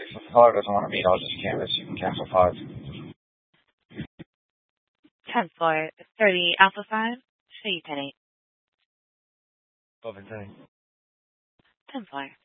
If the caller doesn't want to meet, I'll just canvas. You can cancel 5. 10th floor, 30 Alpha 5. Show you 10-8. 12 and 10. 10th floor.